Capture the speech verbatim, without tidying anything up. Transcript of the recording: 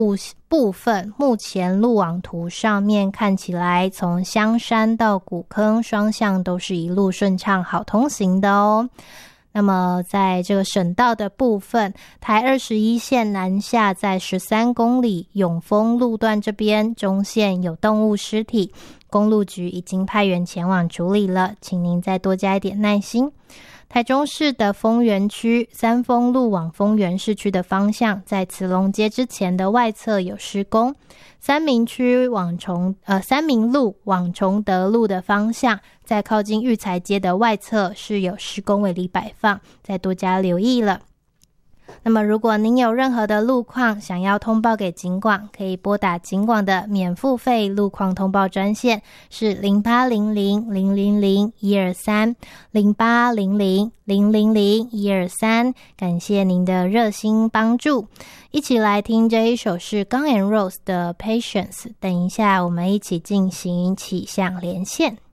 部分，目前路网图上面看起来从香山到古坑双向都是一路顺畅好通行的哦。那么在这个省道的部分，台二十一线南下在十三公里永丰路段这边中线有动物尸体，公路局已经派员前往处理了，请您再多加一点耐心。台中市的丰原区三丰路往丰原市区的方向，在慈龙街之前的外侧有施工。三民区往崇呃三民路往崇德路的方向，在靠近育才街的外侧是有施工围篱摆放，再多加留意了。那么如果您有任何的路况想要通报给警广，可以拨打警广的免付费路况通报专线，是零八零零零零零一二三 零八零零零零零一二三。感谢您的热心帮助。一起来听这一首是 Guns N' Roses 的 Patience， 等一下我们一起进行气象连线。